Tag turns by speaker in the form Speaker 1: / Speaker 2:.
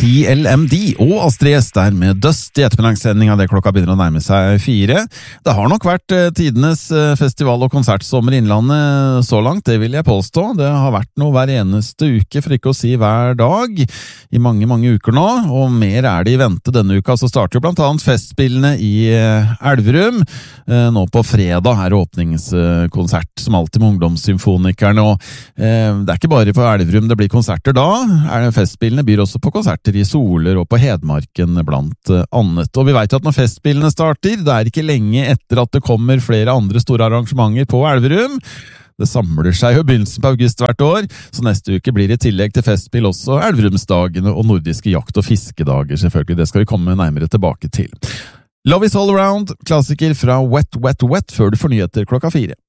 Speaker 1: TLMD og Astrid S der med Dust i ettermiddagssendinga. Det klokka begynner å nærme seg 4. Det har nok vært tidenes festival- og konsertsommer i Innlandet så langt, det vil jeg påstå. Det har vært noe hver eneste uke, for ikke å si hver dag, i mange, mange uker nå, og mer det i vente denne uka. Så starter jo blant annet festspillene i Elverum. Nå på fredag det åpningskonsert, som alltid med Ungdomssymfonikerne, og det ikke bare på Elverum det blir konserter da. Festspillene byr også på konserter i Soler og på Hedmarken blant annet. Og vi vet at når festspillene starter, det ikke lenge etter at det kommer flere andre store arrangementer på Elverum. Det samler seg jo begynnelsen på august hvert år, så neste uke blir det i tillegg til festspill også Elverumsdagene og nordiske jakt- og fiskedager, selvfølgelig. Det skal vi komme nærmere tilbake til. Love is all around, klassiker fra Wet, Wet, Wet, før du får nyheter klokka 4.